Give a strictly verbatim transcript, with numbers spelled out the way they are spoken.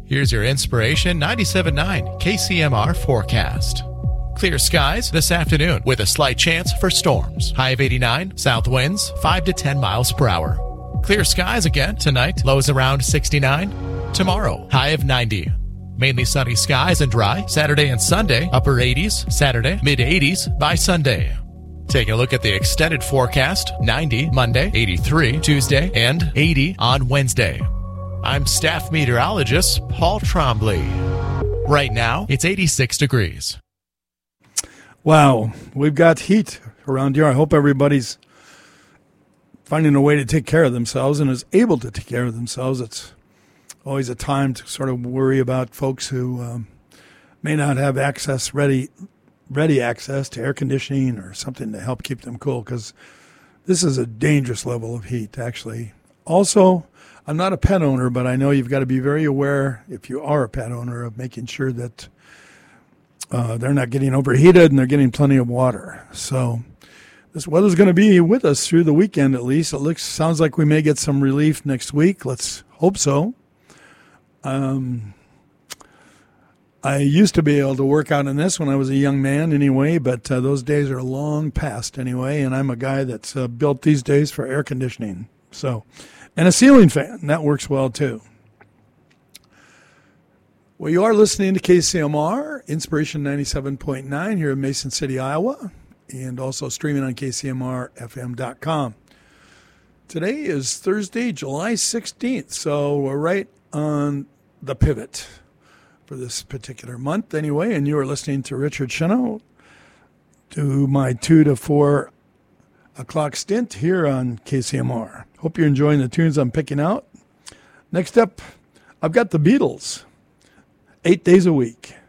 Here's your Inspiration ninety-seven point nine K C M R forecast. Clear skies this afternoon with a slight chance for storms. High of eighty-nine, south winds five to ten miles per hour. Clear skies again tonight, lows around sixty-nine. Tomorrow, high of ninety. Mainly sunny skies and dry. Saturday and Sunday, upper eighties. Saturday, mid eighties by Sunday. Taking a look at the extended forecast, ninety Monday, eighty-three Tuesday, and eighty on Wednesday. I'm staff meteorologist Paul Trombley. Right now, it's eighty-six degrees. Wow, we've got heat around here. I hope everybody's finding a way to take care of themselves and is able to take care of themselves. It's always a time to sort of worry about folks who um, may not have access, ready ready access to air conditioning or something to help keep them cool, because this is a dangerous level of heat, actually. Also, I'm not a pet owner, but I know you've got to be very aware, if you are a pet owner, of making sure that uh, they're not getting overheated and they're getting plenty of water. So this weather's going to be with us through the weekend, at least. It looks, sounds like we may get some relief next week. Let's hope so. Um, I used to be able to work out in this when I was a young man anyway, but uh, those days are long past anyway, and I'm a guy that's uh, built these days for air conditioning. So, and a ceiling fan, that works well too. Well, you are listening to K C M R, Inspiration ninety-seven point nine here in Mason City, Iowa, and also streaming on K C M R F M dot com. Today is Thursday, July sixteenth, so we're right on the pivot for this particular month anyway, and you are listening to Richard Shino to my two to four o'clock stint here on K C M R. Hope you're enjoying the tunes I'm picking out. Next up, I've got the Beatles, eight days a week.